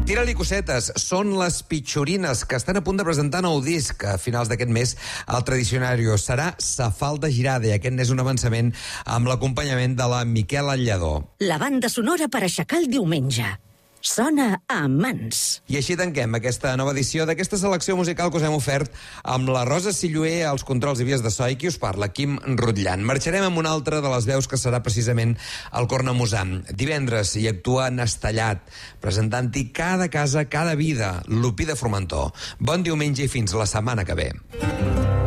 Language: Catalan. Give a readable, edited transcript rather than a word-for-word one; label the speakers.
Speaker 1: Tira-li cosetes, són les Pitxorines, que estan a punt de presentar nou disc a finals d'aquest mes al Tradicionario. Serà Sa falda girada, i aquest n'és un avançament amb l'acompanyament de la Miquela Lledó.
Speaker 2: La banda sonora per aixecar el diumenge. Sona a mans.
Speaker 1: I així tanquem aquesta nova edició d'aquesta selecció musical que us hem ofert amb la Rosa Silluer als controls i vies de so, i qui us parla, Quim Rutllant. Marxarem amb una altra de les veus que serà precisament el Cornamusam. Divendres hi actua Nastellat, presentant-hi Cada casa, cada vida, Lupí de Formentor. Bon diumenge i fins la setmana que ve.